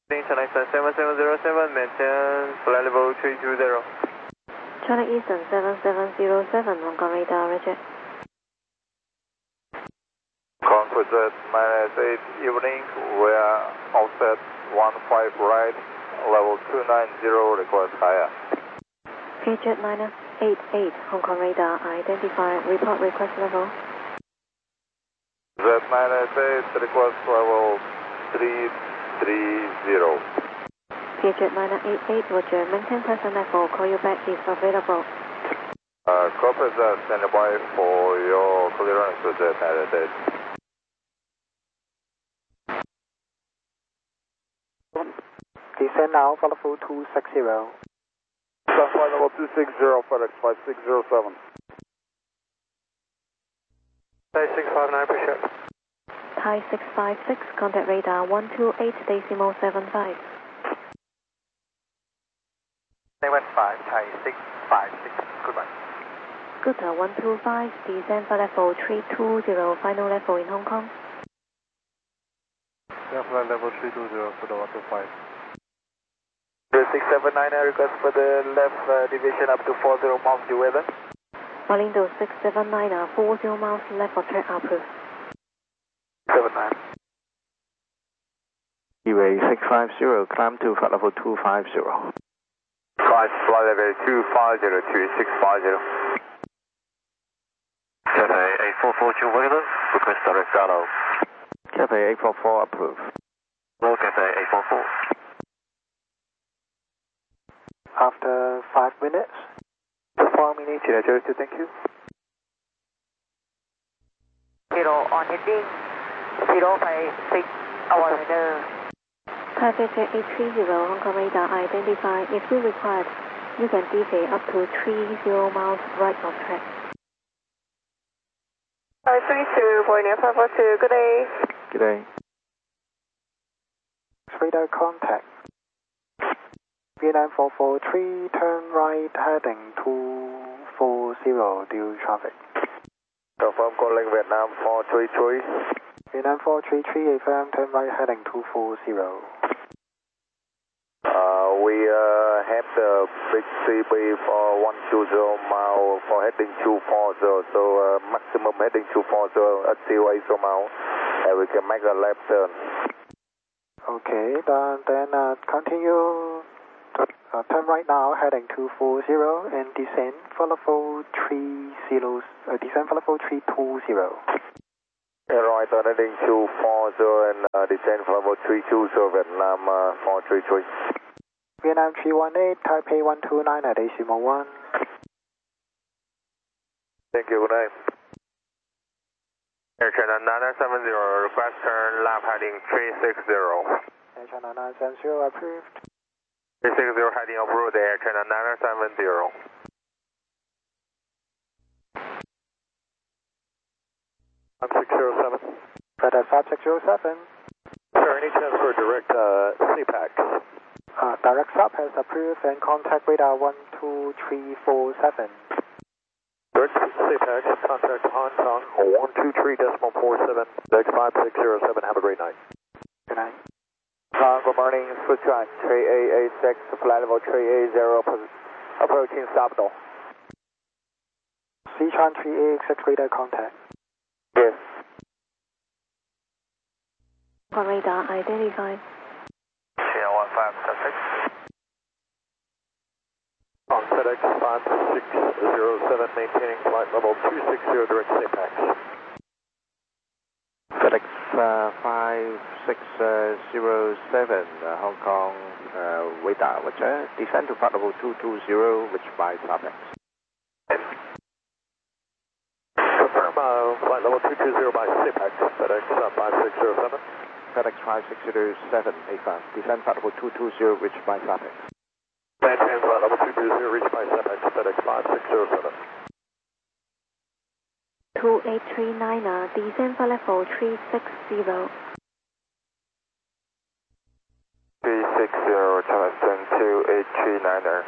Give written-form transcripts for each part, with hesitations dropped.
Chennai Eastern 7707, maintain flight level 320. Chennai Eastern 7707, Hong Kong radar, roger. Conquest -8 evening, we are offset 15 right, level 290, request higher. KJet -88, Hong Kong radar, identify, report request level. Z-8, request level 330. KJet -88, roger, maintain present level, call you back if available. Copy that, stand by for your clearance with Z-8. Descend now, follow full 260. Flight level 260, FedEx 5607. Thai 659, appreciate. Thai 656, contact radar 128.75. They went 5, Thai 656, goodbye. Good, 125, descend for level 320, final level in Hong Kong. Flight level 320 for the 125. 679, request for the left deviation up to 40 miles due weather. Malindo 679, 40 miles left for track approved. 79. Eway 650, climb to flight level 250. Flight level 250 to 650. Cathay 844 to weather, request direct follow. Cathay 844 approved. Hello, Cathay 844. After 5 minutes. Performing Nigeria, thank you. Zero on heading 056, our radar. Thai KJet 830, Hong Kong radar, identify, if you required, you can deviate up to 30 miles right of track. 532, Pioneer 542, good day. Good day. Radar contact. Vietnam 443, turn right, heading 240, due traffic. Confirm calling Vietnam 433. Vietnam 433, FM, turn right, heading 240. We have the big CB for 120 mile for heading 240, so maximum heading 240 at 080 mile, and we can make a left turn. Okay, then continue. Turn right now, heading 240 and descend for level 30, descend for level 320. Right, heading 240 and descend for level 320, Vietnam 433. Vietnam 318, Taipei 129 at decimal 1. Thank you, good night. Air China 970, request turn left heading 360. Air China 970 approved. 360 heading off road, Air China 970. I'm 607. FedEx 5607. Sir, any chance for direct CPAC? Direct sub has approved and contact radar 12347. Direct CPAC, contact Hong Kong 123.47, Dex 5607, have a great night. Good night. Good morning, Sichuan 3886, flight level 380, approaching Sabdo. Sichuan 3886 radar contact. Yes. Hong Kong radar, identify. Channel 1576. On FedEx 5607, maintaining flight level 260, direct CPAC. FedEx 5607, Hong Kong radar, roger. Descend to flight level 220, which by SAPEX. Confirm flight level 220 by CPAC, FedEx 5607. FedEx 5607, AFAM. Descend flight level 220, which by SAPEX. Maintain flight level 220, reach by CPAC, FedEx 5607. 2839, descend for level 360. 360, Charleston 2839er.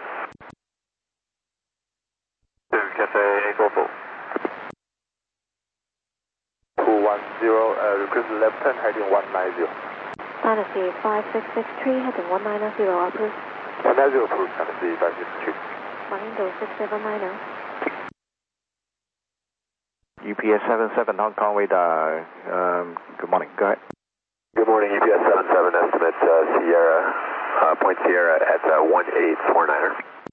Cathay 844. 210, request left turn heading 190. Dynasty 5663 heading 190 approved. 190 approved, Dynasty 5663. Malindo 6790. UPS 77 Hong Kong radar. Good morning. Go ahead. Good morning, UPS 77 estimate Sierra, Point Sierra at 1849er.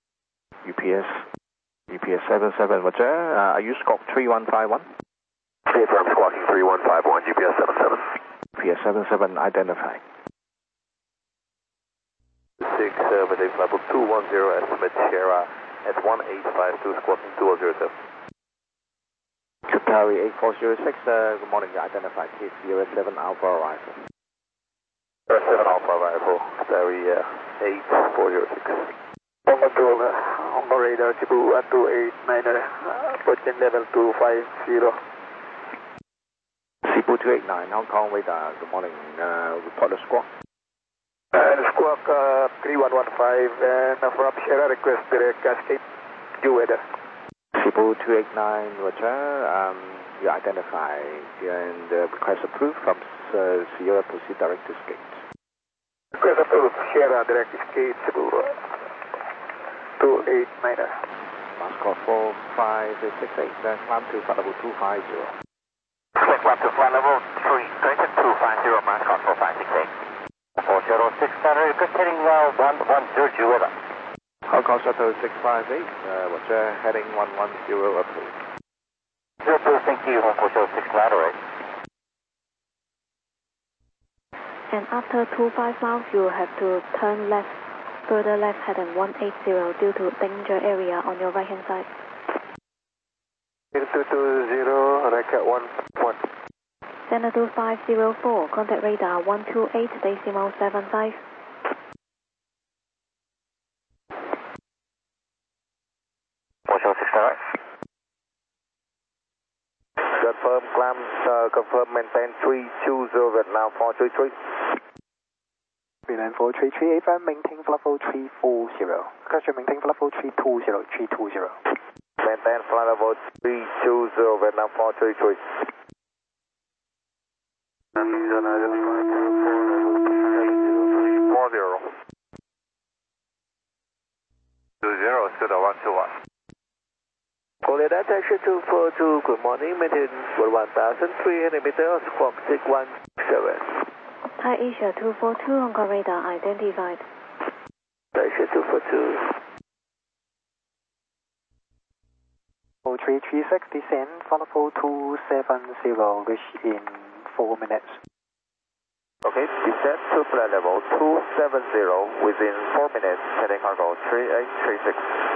UPS 77, Roger. Are you squawk 3151? Confirm squawking 3151, UPS 77. UPS 77 identified. 6 Monday Flight 210 estimate Sierra at 1852 squawking 2007. Qatari 8406, good morning. Identified Sierra 7 Alpha arrival. Sierra 7 Alpha arrival, Qatari 8406. On the radar, Cebu 1289er, approaching level 250. Cebu 289, Hong Kong radar, good morning. Report the squawk. Squawk 3115, and from Sierra request direct Cascade, due weather. Cebu 289, Roger. You identify and request approved from Sierra proceed direct to skate. Request approved, Sierra direct skate, Cebu 289er. Mascot 45668, climb to flight level 250. Select climb to flight level 250, Mascot 45668. 406 Center, request heading 110 weather. Hong Kong Shuttle 658, Roger, heading 110 approved. 02, thank you, Hong Kong Shuttle 6 lateral. And after 25 miles, you have to turn left, further left heading 180 due to danger area on your right hand side. 220, record 11. Senator 504, contact radar 128.75. Confirm, climb, confirm, maintain 320, Vietnam 433. Vietnam 433, AFM, maintain flight level 340. Question, maintain flight level 320, 320. Maintain flight level 320, Vietnam 433. And then identify 40. 20, still 121. Korea Taxi 242, good morning, maintain for 1,300 meters, squawk 617. Thai Asia 242, Hong Kong radar identified. Thai Asia 242. 0336, descend, flight level 270, reach in 4 minutes. Okay, descend to flight level 270 within 4 minutes, heading cargo 3836.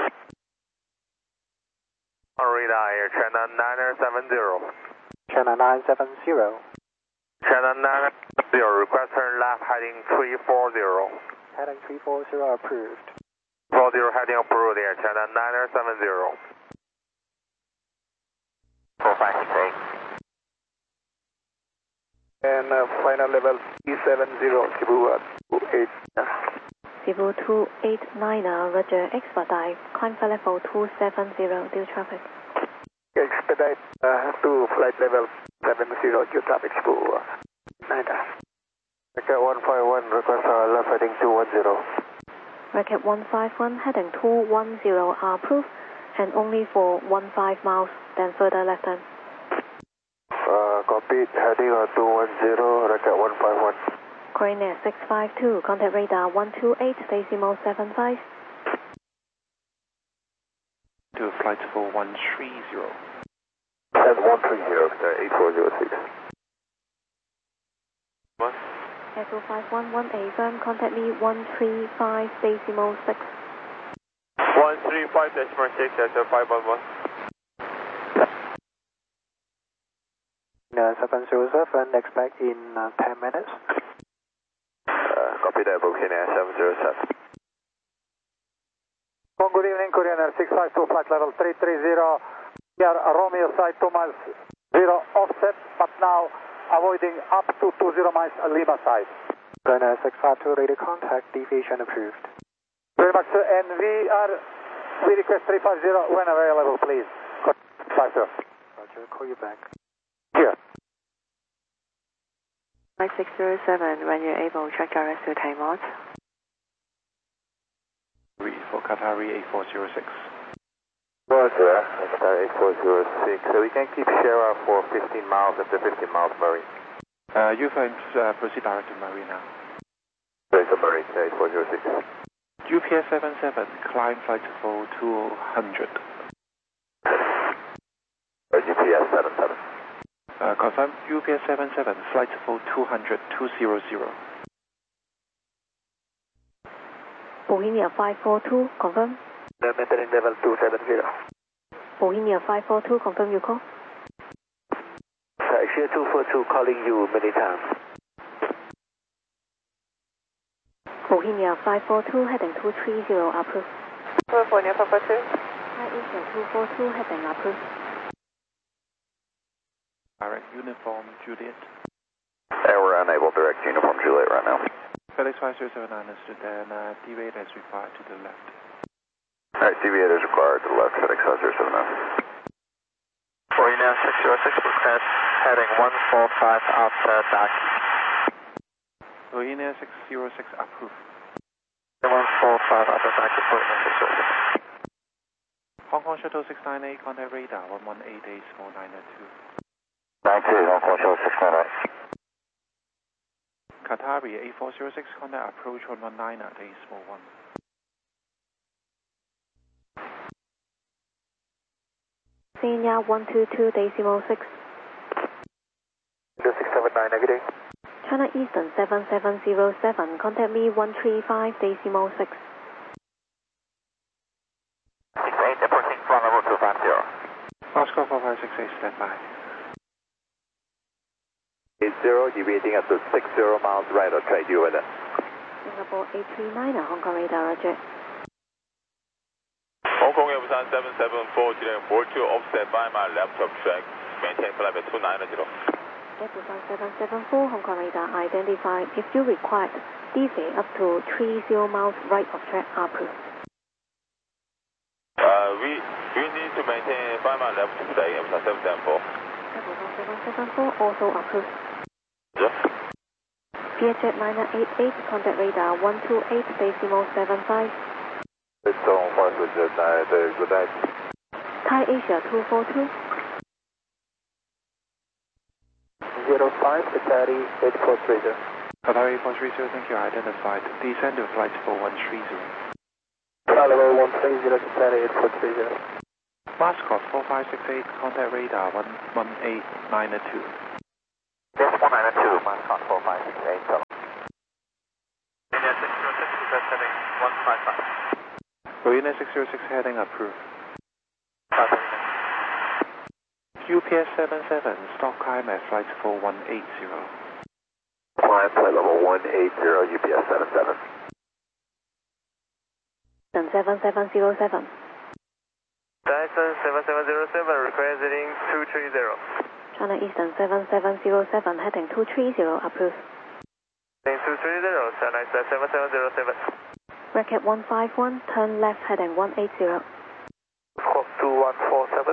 Radar Air China 970. China 970. China 970, request turn left heading 340. Heading 340 approved. 40 heading approved Air China 970. 4568. And final level 370, Cebu 28. Cebu 289, Roger, expedite, climb flight level 270 due traffic. Expedite to flight level 70 due traffic, Cebu 9. Record 151, request left heading 210. Record 151, heading 210 are approved, and only for 15 miles, then further left turn. Copy, heading 210, record 151. Korean 652, contact radar 128.75. To flight level 130. And 130, 8406. Echo 5118, firm, contact me 135.6. 135.6, Echo 511. 707, expect in 10 minutes. Copy that, Booking Air 707. Good evening, Korean Air 652, flight level 330. We are Romeo side 2 miles 0 offset, but now avoiding up to 20 miles Lima side. Korean Air 652, radio contact, deviation approved. Very much, sir, and we request 350 when available, please. 50. Roger, call you back. Here. Flight 607, when you're able, check RS to time out. For Qatari 8406. Roger, Qatar 8406. So we can keep Shara for 15 miles after 15 miles, Murray. You can proceed direct to Murray now. There's a Murray, 8406. UPS 77, climb flight level 200. UPS 77. Confirm UPS 77, flight level 200, 200. Bohemia 542, confirm. Maintaining level 270. Bohemia 542, confirm you call. Asia 242 calling you many times. Bohemia 542, heading 230, approved. California 542. Thai Asia 242, heading approved. Direct uniform Juliet. We're unable to direct uniform Juliet right now. FedEx 5079 understood, and deviate as required to the left. Alright, deviate is required to the left, FedEx 5079. Bohemia 606, request heading 145 after dark. Bohemia 606 approved. 145 after dark, Bohemia 606. Hong Kong Shuttle 698, contact radar 118 small 902. 92, Hong Kong Shuttle 698. Qatari 8406, contact approach 119 at a small 1. Senior 122, decimal 6. 679, negative. China Eastern 7707, contact me 135, decimal 6. 68, approaching flight level 250. Oscar 4568, stand by. 80, deviating up to 60 miles right of track, you weather. Singapore 839, Hong Kong radar, roger. Hong Kong Air 774, 42, offset by my left of track, maintain flight at 290. Air 774, Hong Kong radar, identified. If you require, deviate up to 30 miles right of track, approved. We need to maintain 5 miles left of track, Air 774. Air 774, also approved. Yes. VHF 988, contact radar 128, decimal 75. It's on flight with good night. Thai Asia 242. 05, Qatari 8430. Qatari 8430, thank you, identified. Descend to flight level 130. Flight level 130, Qatari 8430. Mascot 4568, contact radar 11892. Yes, 192, Mascot 4568. Bohemia 606, request heading 155. Bohemia 606, heading approved. UPS 77, stop climb at flight level 180. Climb flight level 180, UPS 77. 7707. Dyson 7707, requesting 230. China Eastern 7707, heading 230, approved. Heading 230, China Eastern 7707. Bracket 151, turn left, heading 180. Squawk 2147.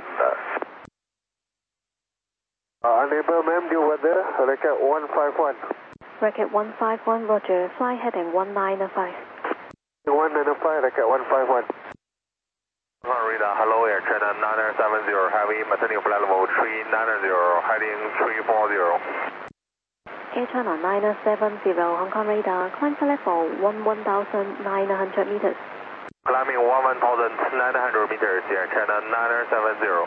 Unable, ma'am, due weather, record 151. Bracket 151, roger, fly heading 195. 195, record 151. Rita, hello, Air China 970, heavy, maintaining flight level 390, heading 340. Air China 970, Hong Kong radar, climb to level 11,900 meters. Climbing 11,900 meters, Air China 970.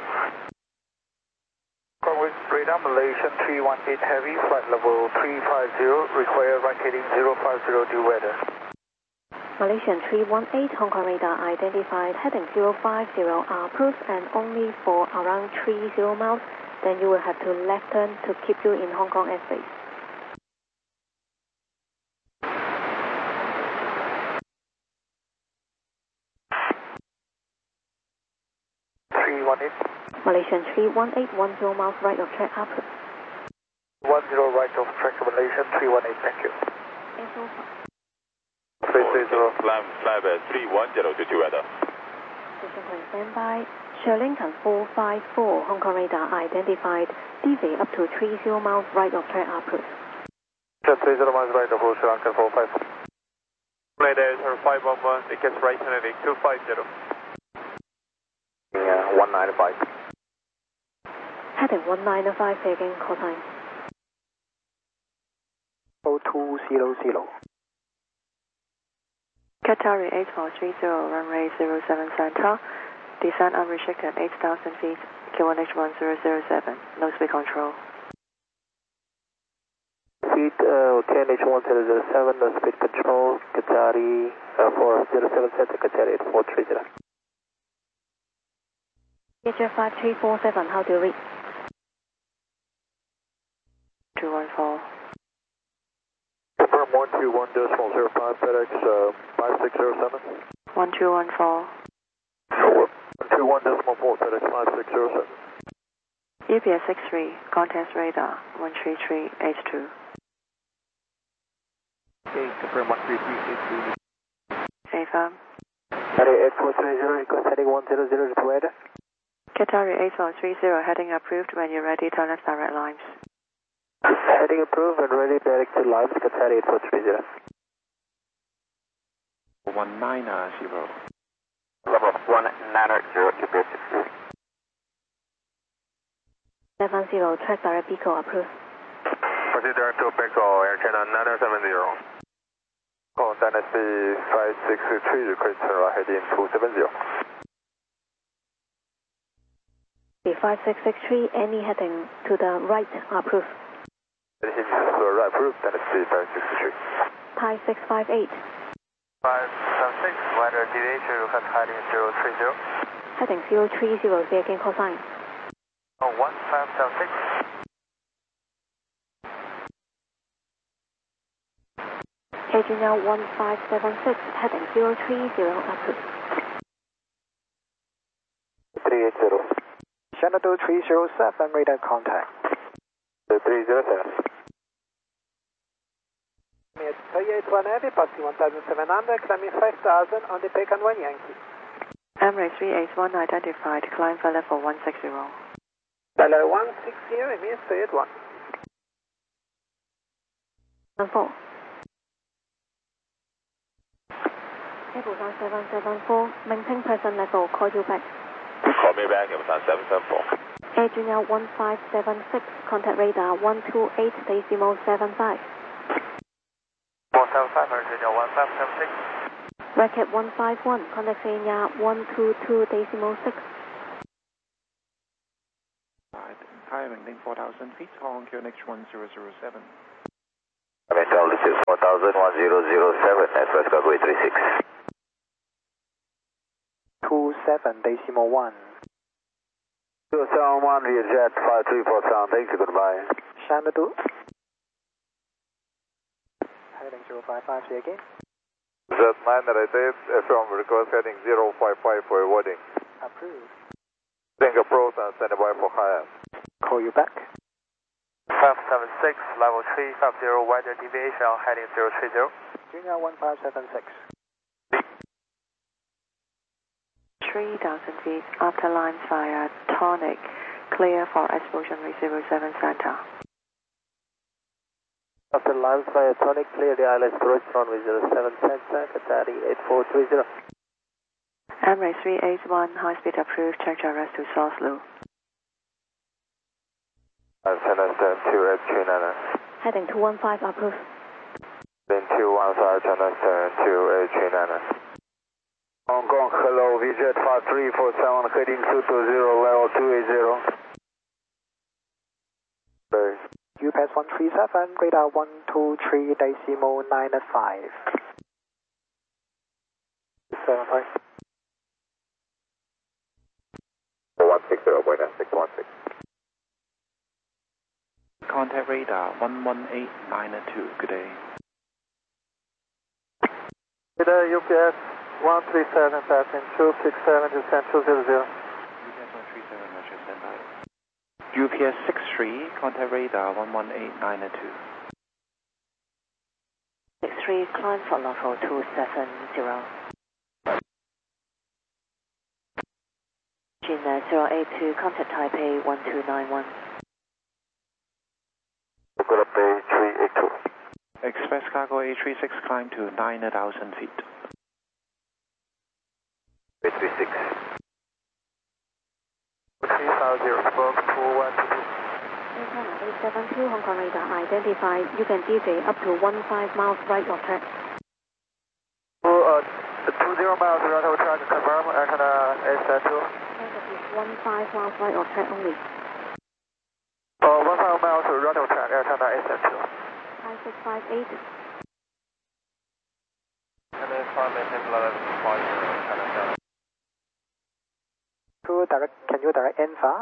Conway radar, Malaysian 318 heavy, flight level 350, require right heading 050 due weather. Malaysian 318, Hong Kong radar identified, heading 050, approved, and only for around 30 miles, then you will have to left turn to keep you in Hong Kong airspace. Malaysian 318, 10 miles right of track, approved. 10 right of track, Malaysian 318, thank you. Climb at 310 to weather. Station standby. Shirlington 454, Hong Kong radar identified, deviate up to 30 miles right of track, approved. 30 miles right approach, Lankan 45. Later, 511, it gets right heading 250. Yeah, 195. Heading 195 taking call time. 0200. Qatari 8430, runway 07 Santa. Descent unrestricted 8,000 feet. Q1H1007. No speed control. Speed KNH1007, no speed control. Qatari 407 Center, Qatari 8430. VHF 5347, how do you read? 214. Confirm 121.05 FedEx 5607. 1214. 121.4 FedEx 5607. UPS 63, contest radar 13382. Okay, confirm 13382. AFM. Qatari 8430, request heading 100 to weather. Qatari 8430, heading approved. When you're ready, turn left direct lines. Heading approved and ready, direct to lines, Qatari 8430. 190. Level 190, UPS 63. 70, track direct Pico approved. Proceed direct to Pico, Air China 970. Call Dynasty 563, request heading 270. The 5663, any heading to the right approved. Heading to the right, approved, Dynasty 563. Thai 658. 576, weather deviation, request heading 030. Heading 030, taking call sign. 1576. Agent now 1576, heading 030 approved. 380. Shanado 307, radar contact. 307. Toyota Heavy, passing 1,700, climbing 5,000 on the Pecan 1 Yankee. Emirates 381 identified, climb for level 160. Level 160, it means Toyota 1. 4. Airborne 774, maintain present level, call you back. Call me back, Amazon 774. Air Junior 1576, contact radar 128.75. 175, Air Junior 1576. Racket 151, contact Senior 122.6. High landing 4,000 feet, Hong Kong QNH 1007. Metal, this is 4000, 1007, Express Cargo 36. 27.1. 271, Vietjet 534 sound, thank you, goodbye. Shanado. Heading 055, say again. Z988, from request heading 055 for avoiding. Approved. Singapore and stand by for high end. Call you back. 576, level 350, weather deviation, heading 030. Junior 1576. 3,000 feet, after lines via Tonic, clear for explosion 07 Santa. After lines via Tonic, clear the ILS approach runway 07 Santa, Qatari 8430. Emirates 381, high speed approved, change arrest to Southlu. Antenna stand 2H39. Heading 215 approved. Then 215, antenna stand 2H39. Hong Kong, hello, Vietjet 5347, heading 220, level 280. UPass 137, radar 123.95. 75. 160.616. Contact radar 11892. Good day. Good day, UPS 137, passing 267, descent 200. UPS 137, Roger, stand by. UPS 63, contact radar 11892. 63, climb for level 270. Jin 082, contact Taipei 1291. Taipei 382. Express Cargo A36, climb to 9,000 feet. A36. 350, smoke 212. China 872, Hong Kong radar identified. You can DJ up to 15 miles right of track. 20 miles right of track, confirm, China 872. Negative 15 miles right of track only. 15 miles right of track, China 872. Thai 658. China 5, maintain flight level 50, China 7. Can you direct NFA?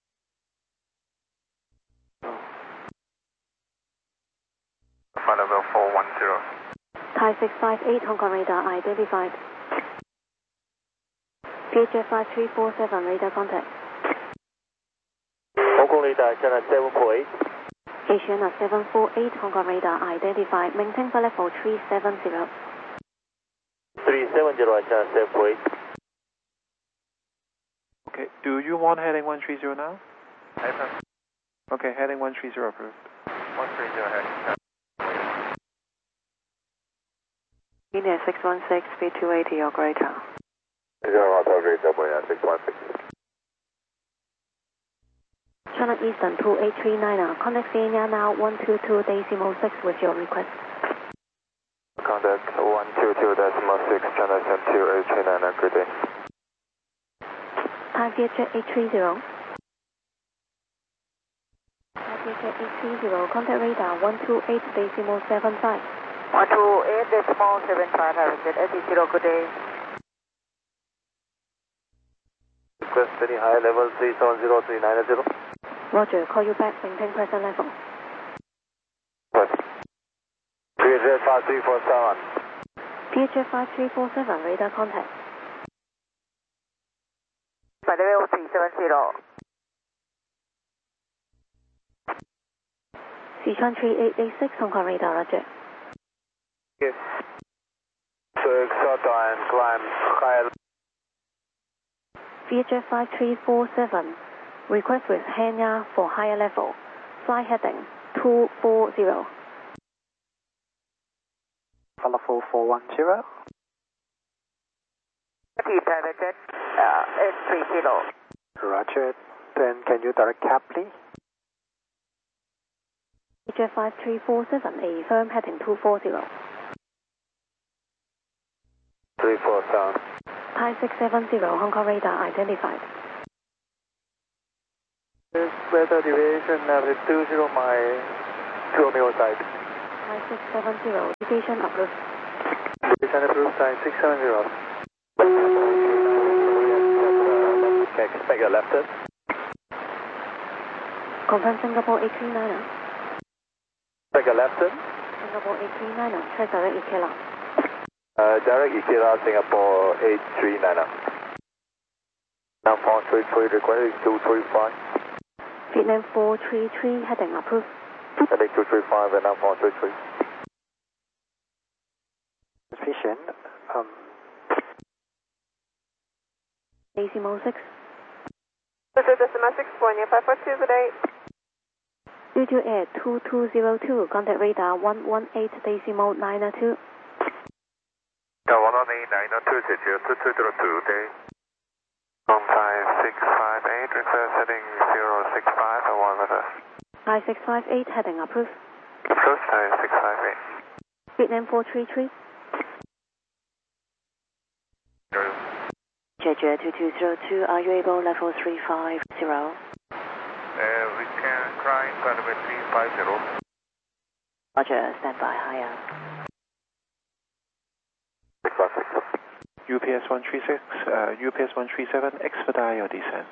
Flight level 410. Thai 658, Hong Kong radar identified. PHF 5347, radar contact. Hong Kong radar, China 748. Asiana 748, Hong Kong radar identified. Maintain flight level 370. 370, China 748. Okay, do you want heading 130 now? Affirm. Okay, heading 130 approved. 130 ahead. India 616, speed 280, your greater. 616. China Eastern 2839, contact Sienna now 122.6 with your request. Contact 122.6, China 72839, good day. Thai VHF 830. Thai VHF 830, contact radar 128.75. 128.75, Harrison, SE0, good day. Request any high level 370-390. Roger, call you back, maintain present level. PHF 5347. PHF 5347, radar contact. Flight level 370. Sichuan 3886, Hong Kong radar, roger. Yes. So exalt and climb high. VHF 5347, request with Hanya for higher level. Flight heading 240. Level 410. Private jet, S30. Roger. Then can you direct cab, please? VHF 5347, a firm heading 240. 347. Thai 670, Hong Kong radar identified. Weather deviation with 20 mile to Omeo side. Thai 670, deviation approved. Deviation approved, Thai 670. Okay, expect a left turn. Confirm Singapore 839. Expect a left turn. Singapore 839, check direct Ikela. Direct Ikela, Singapore 839. Now 433, requesting 235. Vietnam 433, heading approved. Heading 235 and now 433. Sufficient. Decimal 6. This is Decimal 6, 542, good day. Due to air 2202, contact radar 118.92. 118.92, secure 2202, day. On Thai 658, request heading 065 and 1 with us. Thai 658, heading approved. Approved, Thai 658. Vietnam 433. Jeju 2202, are you able level 350? We can climb flight level 350. Roger, stand by higher. UPS 136, UPS 137, expedite your descent.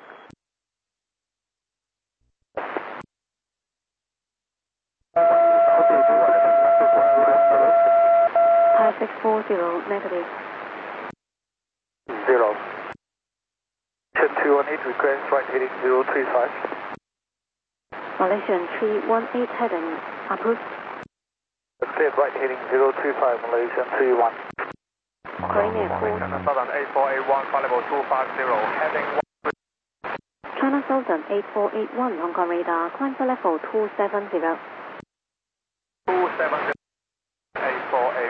Thai 640, negative. 0. 218, request right heading 035. Malaysian 318, heading approved. Clear right heading 035, Malaysian 31. Korean Air 4. Southern 8481, flight level 250, heading China Southern 8481, Hong Kong radar, climb for level 270. 270.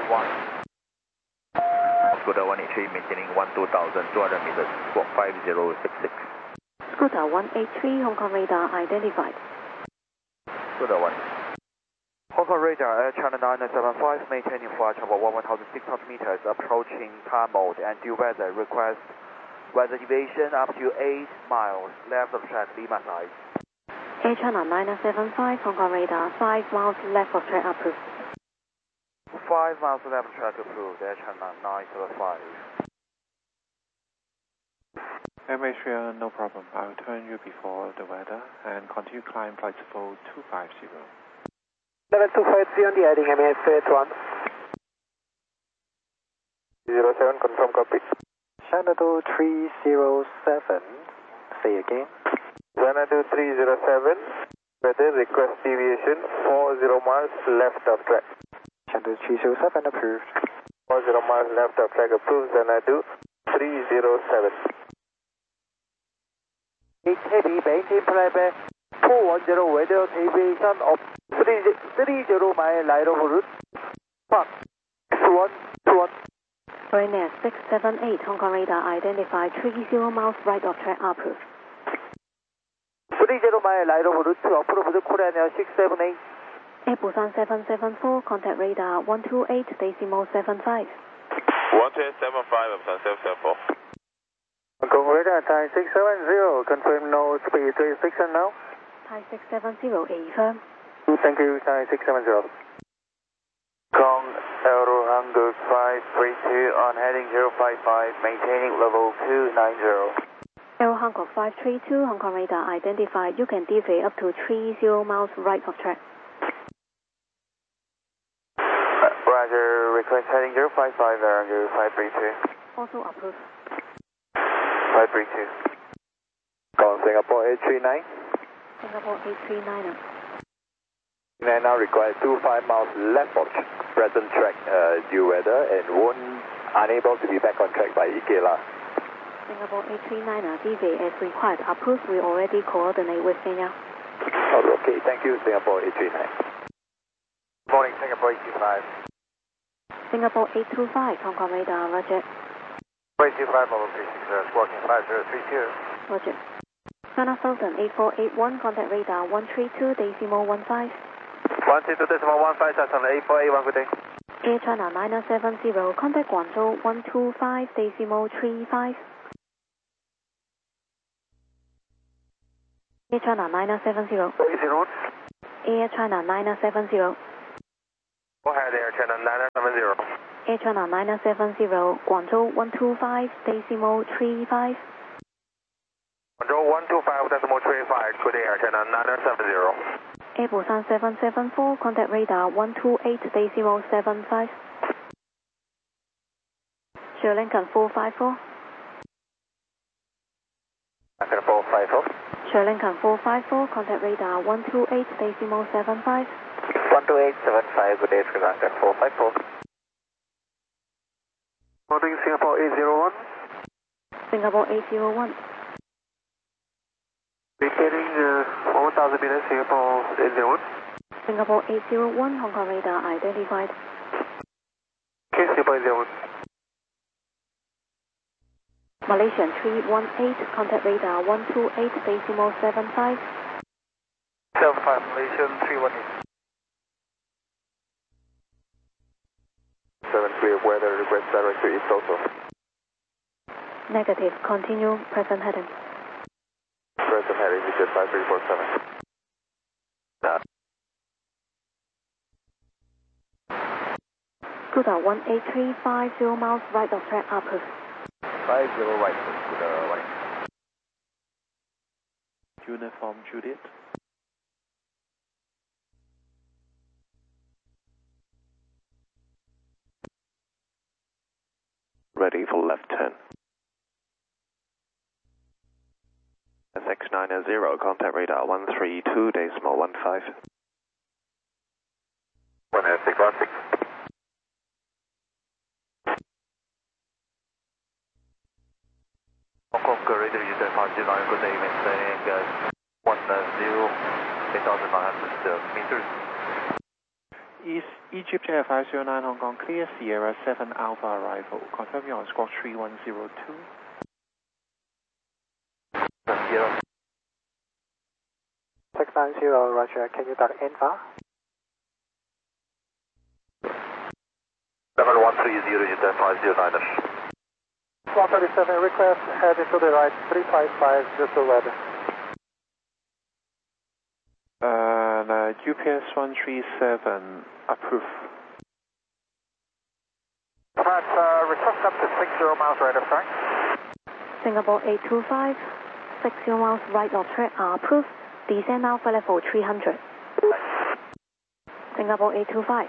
Scooter 183 maintaining 12,200 meters, squawk 5066. Scooter 183, Hong Kong radar identified. Scooter 1. Hong Kong radar, Air China 975, maintaining flight level 1,600 meters, approaching car mode and due weather, request weather deviation up to 8 miles, left of track, Lima side. Air China 975, Hong Kong radar, 5 miles left of track approved. 5 miles left of track approved, Air China 975. Air no problem. I'll turn you before the weather and continue climb flight level 250. Level 250 on the heading, MAS 1. 07, confirm copy. Xanadu 307, say again. Xanadu 307, weather request deviation 40 miles left of track. Xanadu 307 approved. 40 miles left of track approved, Xanadu 307. Heavy, maintain playback 410 weather deviation of 30 mile right of route. Park 121. Ryanair 678, Hong Kong radar identified, 30 miles right of track approved. 30 mile right of route to approved Korean Air 678. Air Busan 774, contact radar 128.75. 12875 of Sun 774. Hong Kong radar Thai 670, confirm no speed 36 and now. Thai 670, affirm. Thank you, Thai 670. Kong Aero Hangar 532 on heading 055, maintaining level 290. Aero Hancock 532, Hong Kong radar identified. You can deviate up to 30 miles right of track. Roger, request heading 055, Aero Hangar 532. Also approved. 532. Kong Singapore 839. Singapore 839. And now require 25 miles left of present track due weather and unable to be back on track by Ikela. Singapore 839, deviate as required. Approved. We already coordinate with Kenya. Oh, okay, thank you, Singapore 839. Morning, Singapore 825. Singapore 825, Hong Kong radar, roger. 825, level 36, squawking 5032. Roger. China Southern 8481, contact radar 132.15. 132.15, that's on 8481, good day. Air China 970, contact Guangzhou 125.35. Air China 970. Air China 970. Go ahead, Air China 970. Air China 970, Guangzhou 125.35. Guangzhou 125.35, good day, Air China 970. Air Busan 774, contact radar 128.75. Sri Lankan 454. Lankan 454. Sri Lankan 454, contact radar 128.75. 12875, good day, Sri Lankan 454. Morning, Singapore 801. Singapore 801. Retaining 1,000 meters, Singapore 801. Singapore 801, Hong Kong radar identified. Okay, Singapore 801. Malaysian 318, contact radar 128.75. 75, Malaysian 318. 7 clear weather, request direct to East also. Negative, continue present heading. Present heading, digit 5347. Scooter 183, 50 miles right of track approved. 50 right, Scooter 1. Uniform Juliet. Ready for left turn. SX900, contact radar 132.15. 10616. Hong Kong radar user 509, good day, maintaining 10, 8,900 meters. East Egypt Air 509 Hong Kong, clear Sierra 7 Alpha arrival. Confirm you're on squawk 3102. Zero. 690, Roger. Can you duck in far? 7130, you 1059. 137, request heading to the right, 355, just the weather. UPS 137, approve. Request up to 60 miles right of track. Singapore 825, 60 miles right of track are approved. Descend Alpha level 300. Singapore 825.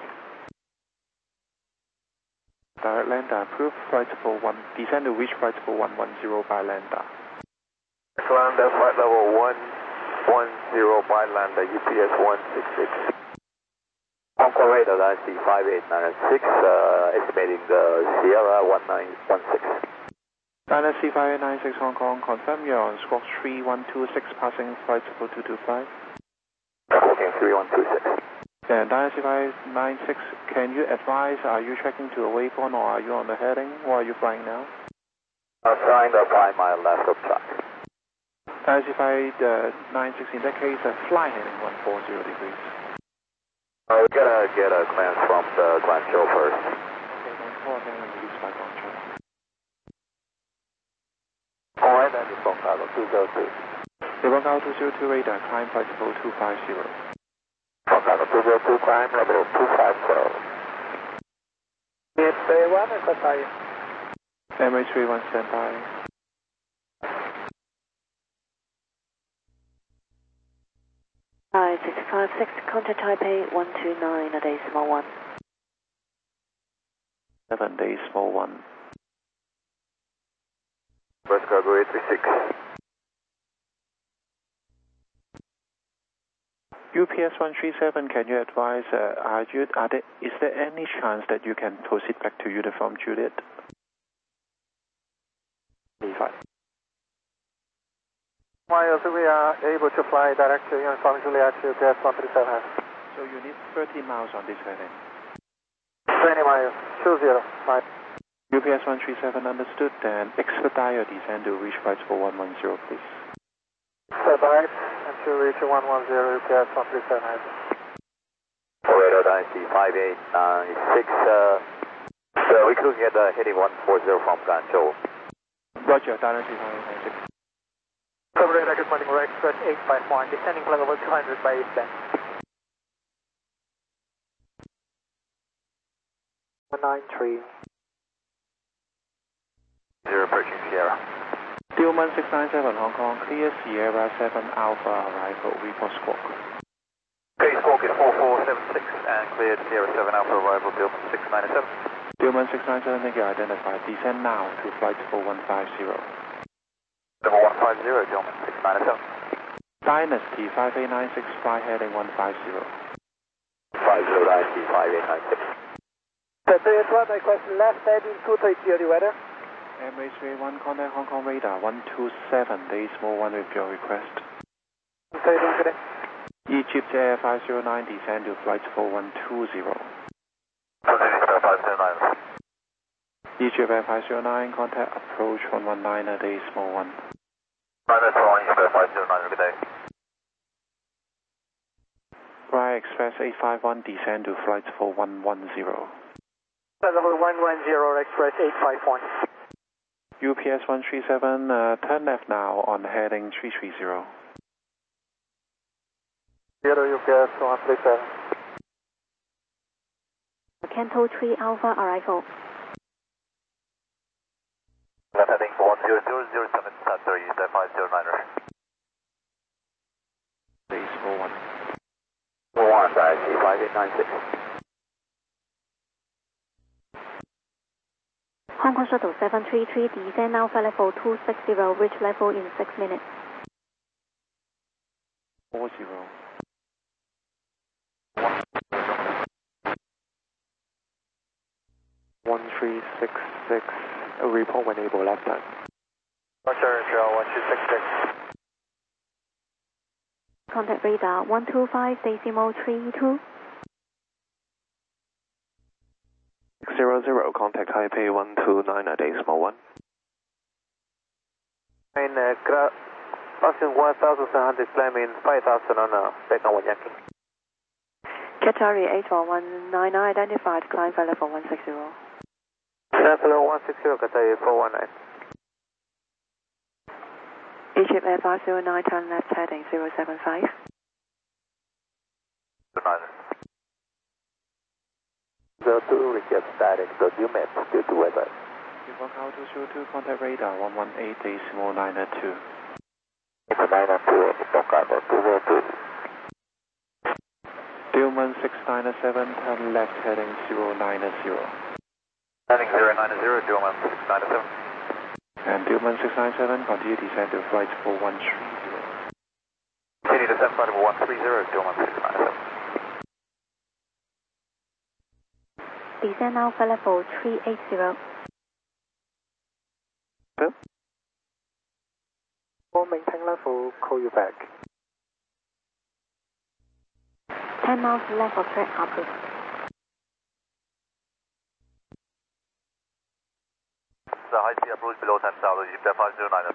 Direct lander approved, flight level 1, descend to reach flight level 110 by lander. Excellent, that's flight level 110 by lander, UPS 166. Hong Kong radar, IC 5896, estimating the Sierra 1916. Dynasty 5896 Hong Kong, confirm you're on squawk 3126, passing flight level 225. Booking 3126. Then Dynasty 596, can you advise, are you tracking to a waypoint or are you on the heading? Or are you flying now? I'm flying the 5 mile left of track. Dynasty 596, in that case, fly heading 140 degrees. We gotta get a clearance from the Guangzhou first. Okay, 14 then release by Guangzhou. Alright, then it's Bongkalo 202. Bongkalo 202 radar, climb flight level 250. Bongkalo 202, climb level 250. It's A1, request are you? MH31 standby. Hi, 656, contact Taipei 129, a decimal 1. 7 days, small 1. West Cargo 836. UPS 137, can you advise, is there any chance that you can proceed back to uniform Juliet? E5. Miles, we are able to fly direct to uniform Juliet UPS 137. So you need 30 miles on this heading. 20 miles, 20 miles. UPS 137 understood, then expedite your descent to reach flight for 110, please. Right, and to reach 110 UPS 137. Radar Dynasty 5896, so we're looking at heading 140 from Guangzhou. Roger, Dynasty 5896. Cover radar, good morning, we're express 851, descending flight level 200 by eastbound. 193. 0 approaching Sierra. Tillman 697 Hong Kong, clear Sierra 7 Alpha arrival, report squawk. Okay, squawk is 4476 and cleared Sierra 7 Alpha arrival, Tillman 697. Tillman 697, thank you, identified. Descend now to flight 4150. Level 150, Tillman 697. Dynasty 5896, fly heading 150. 50 Dynasty 5896. One request left heading 230 weather. MH31, contact Hong Kong radar 127, decimal 1 with your request. Egypt Air 509, descend to flight 4120. Egypt Air 509, contact approach 119, decimal 1. That's wrong, Egypt Air 509, good day. Fly Express 851, descend to flight 4110. Level 110, Express 851. UPS 137, turn left now on heading 330. UPS 137. Canto 3 Alpha arrival. Left heading 10007, start 30, 509er. Decimal 1. 1 Dynasty 5896. Hong Kong Shuttle 733, descend Alpha level 260, reach level in 6 minutes. 40. 1366, report when able, left time. Roger, 1266. Contact radar 125, decimal 32. 1600, contact Taipei 129 at decimal 1. And crossing 1700, climbing 5000 on back on Yankee. Qatari 84199 identified, climb flight level 160. Level 160, Qatari 419. Egypt Air 509, turn left heading 075. The two request direct the new map due to weather. Default altitude 2, contact radar 118 decimal 902. 902, Tokyo 202. Dillman 697, turn left heading 090. Heading 090, Dillman 697. And Dillman 697, continue descend to flight 4130. Continue descend flight level 130, Dillman 697. Descend now flight level 380. For maintain level, call you back. 10 miles left of track approach. The high speed approach below 10,000, Egypt Air 509.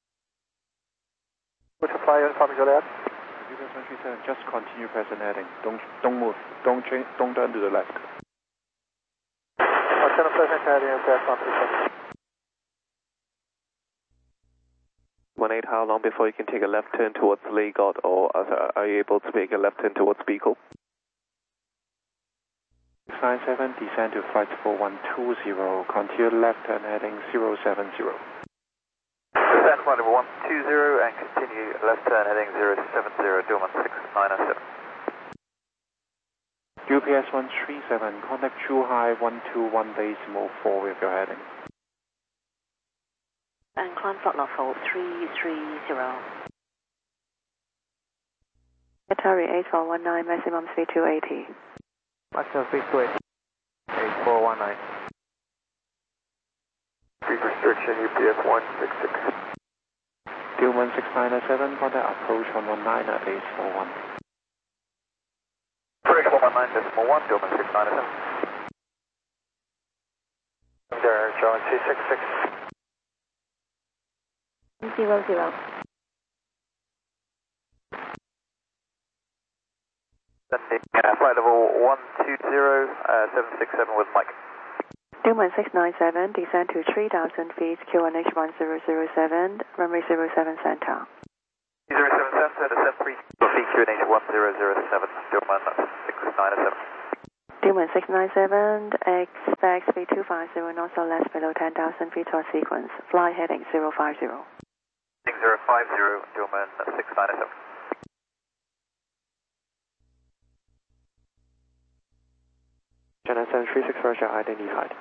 Which flyer from Juliet? Egypt 137, just continue present heading. Don't move. Don't change. Don't turn to the left. What's present heading and back on 18, how long before you can take a left turn towards Legot, or are you able to make a left turn towards Beagle? 697, descend to flight 4120, continue left turn heading 070. Descend flight level 120 and continue left turn heading 070, Dillman 697. UPS 137, contact Zhuhai 121 decimal 4 with your heading. And climb flight level 330. Qatari 8419, maximum speed 280. Maximum speed 280. 8419. Speed restriction UPS 166. Dillman 697, contact approach 119 at decimal 1. Approach 119 decimal 1, Dillman 697. There, John 266. 00. Sending flight level 120, 767 with Mike. Dillman 697, descend to 3,000 feet, QNH 1007, runway 07 center. 07 center, descend 3 feet, QNH 1007, Dillman 697. Dillman 697, expect speed 250, north or left below 10,000 feet or sequence. Fly heading 050. Heading 050, Dillman 697. China 736 Russia identified.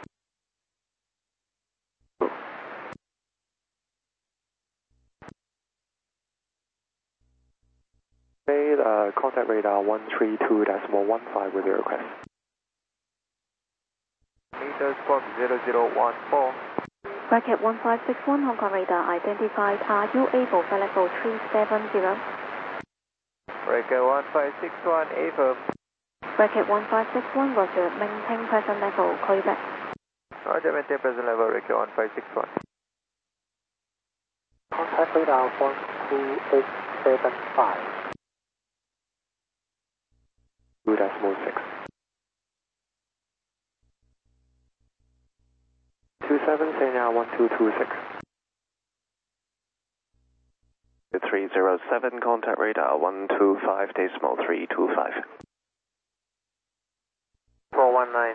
Contact radar 132.15 with your request. Meters squawk 0014. Bracket 1561, Hong Kong radar identified. Are you able flight level 370? Bracket 1561, affirm. Bracket 1561, roger, maintain present level, call you back. Roger, maintain present level, Bracket 1561. Contact radar 12875. 2.6. 27, say now 1226. 307, contact radar 125.325. 419.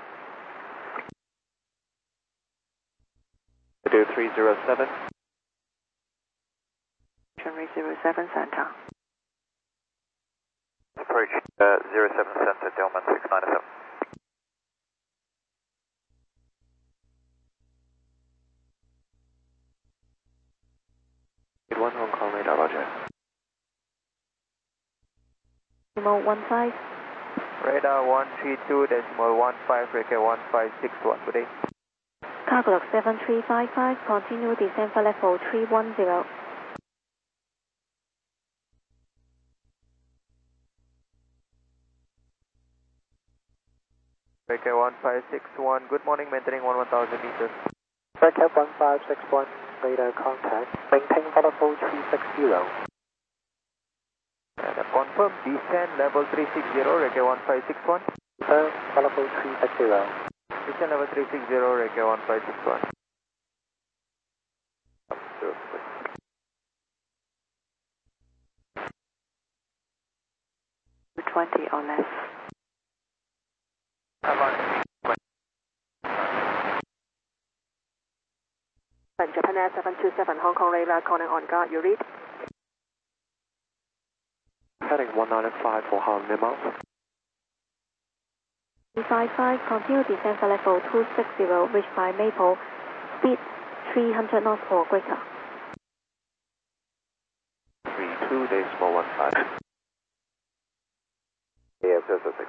307. Runway 07 center. Approach 07 center, Dillman 697. One Hong Kong radar, roger. Decimal 15. Radar 132.15, Bracket 1561, good day. Cargo log 7355, continue descend flight level 310. Bracket Recap 1561, good morning, maintaining 1000 meters. Recap 1561, radar contact, maintain level 360. And confirm descent level 360, Recap 1561. Confirm level 360. Descent level 360, Recap 1561. 20 or less. Japan Air 727, Hong Kong radar calling on guard, you read? Heading 195 for 100 miles. 355, continue descent for level 260, reach by Maple, speed 300 knots or greater. 32.15. AF06.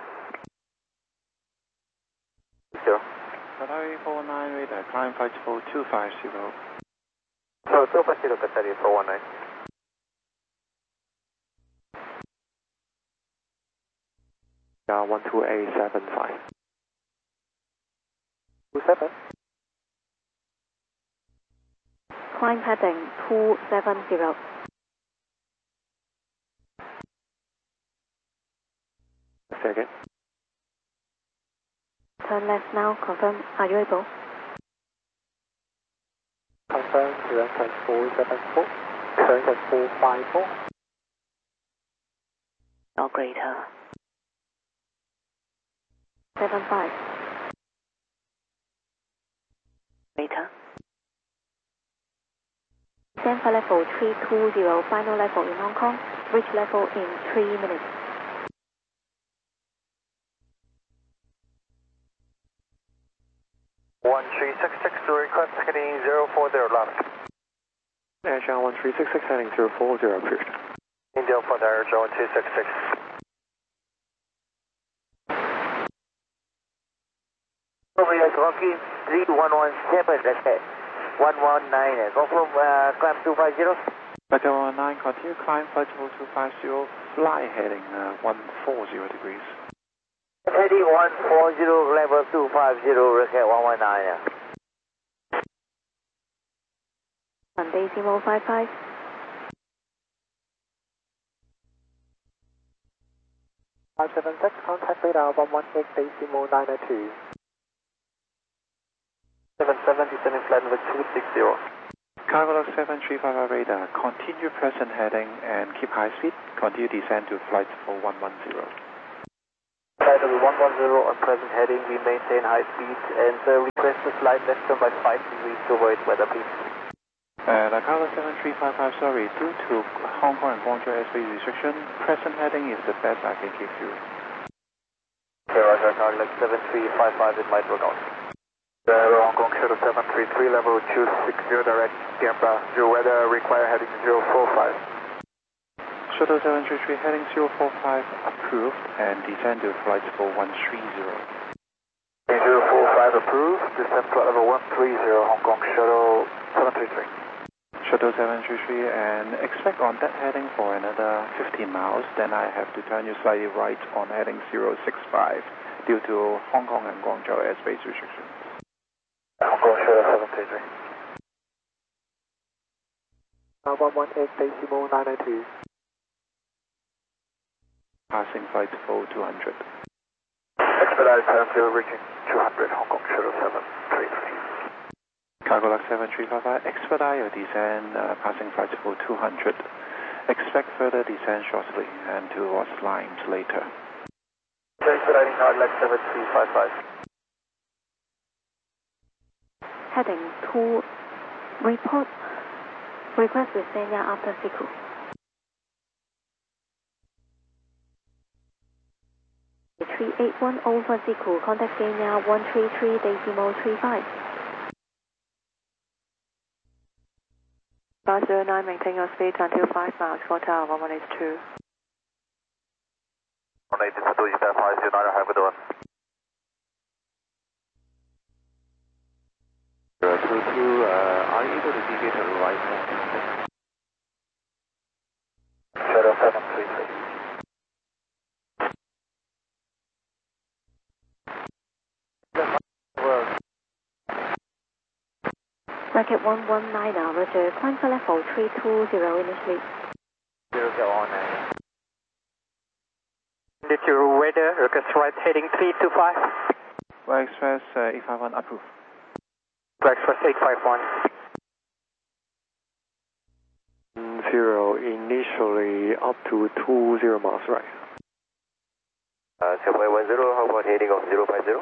Sure. Qatari 419 radar, climb flight level 250. So 250 Qatari 419. Yeah, 12875. 27. Climb heading 270. Second. Turn left now, confirm, are you able? Confirm, direct at 474. Turn at 454. Or greater. 75. Greater. Descent for level 320, final level in Hong Kong, reach level in 3 minutes. to request heading 040 left. Airshow 1366 heading 040 approved. India for the Airshow 1266. Over here, Rocky 3117, that's it. 119, confirm climb 250. Hotel 19, continue climb flight level 250, fly heading 140 degrees. Heading 140, level 250, recap 119. On decimal 55. Five seven six, contact radar 118 decimal 902. 77 descending flight level 260. Cargo 7355 radar, continue present heading and keep high speed. Continue descend to flight level 110. Flight level 110 on present heading, we maintain high speed and request the flight left turn by 5 degrees to avoid weather, please. Cargo 7355, sorry, due to Hong Kong and Guangzhou airspace restriction, present heading is the best I can give you. Okay, Roger, Cargo 7355, it might work out. Hong Kong Shuttle 733, level 260, direct Canberra, your weather require heading 045. Shuttle 733 heading 045 approved and descend to flight level 130. 045 approved, descend flight level 130, Hong Kong Shuttle 733. Shuttle 733 and expect on that heading for another 15 miles, then I have to turn you slightly right on heading 065 due to Hong Kong and Guangzhou airspace restrictions. Hong Kong Shuttle 733. 118 decimal 902. Passing flight level 200. Expedite time 0 reaching 200, Hong Kong Shuttle 733. Cargo Lux 7355, expedite your descent, passing flight level 200. Expect further descent shortly and towards lines later. Expediting Cargo Lux 7355. Heading 2, report, request with Senya after Siku. (381) over Siku, contact Senya 133 decimal 35. 509, maintain your speed until 5 miles, Hotel 1182. 182, you stand 509, have a good one. 022, are you able to deviate to the right hand? Shuttle 733. Bracket 119, Roger, climb for level 320 initially. 019. Did your weather, request right heading 325. Flight Express 851 approved. Flight Express 851. 0 initially up to 20 miles right. 710, how about heading of 050?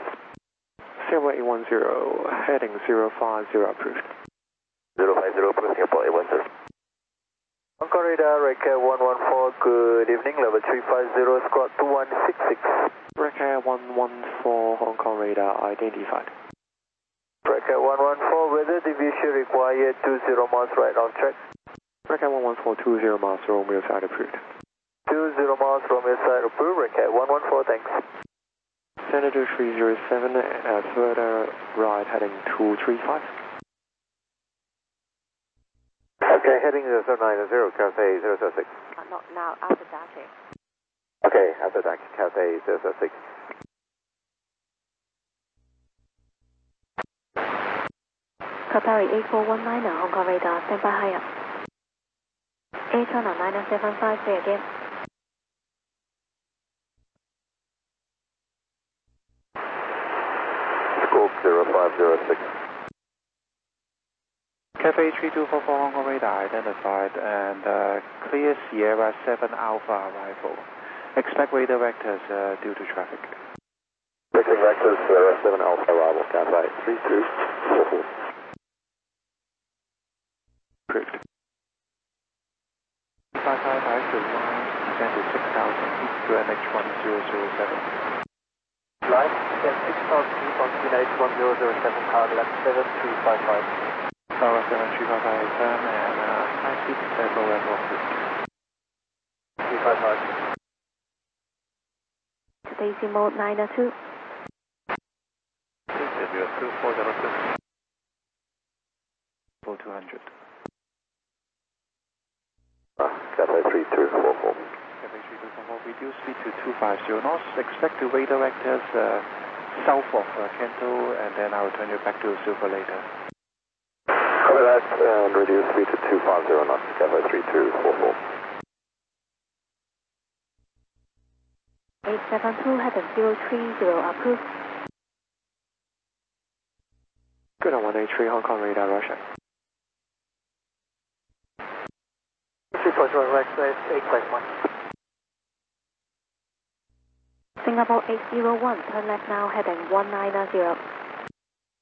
7810, heading 050 approved. 050 approved, Singapore 810. Hong Kong radar, Recat 114, good evening, level 350, squad 2166. Recat 114, Hong Kong radar identified. Recat 114, weather deviation required 20 miles right on track. Recat 114, 20 miles, Romeo side approved. 20 miles Romeo side approved, Recat 114, thanks. Senator 307, further right heading 235. Okay, heading 090, Cathay 006. Not now, after that. Okay, after that, Cathay 006. Qatari 8419, Hong Kong radar, stand by high up. Air China 9975, say again. Scope 0506. Cathay 3244 Hong Kong radar identified and clear Sierra 7 Alpha arrival. Expect radar vectors due to traffic. Expecting vectors Sierra 7 Alpha arrival, Cathay 3244. Approved. 55 right to line, descend to 6,000 feet to NH1007. Line, descend 6,000 feet on QNH1007, car left 7355. Tower 7355 turn and high speed low and off route. 355. Daisy mode 902. WS2 402. 4200. Cathay 3244. Cathay 3244, reduce speed to 250 knots. Expect to radar vectors south of Kento, and then I'll turn you back to Silver later. Copy that, and reduce speed to 250 knots, Cathay 3244. 872, heading 030, approved. Good on 183, Hong Kong radar, Russia. 340, Express 851. Singapore 801, turn left now, heading 190.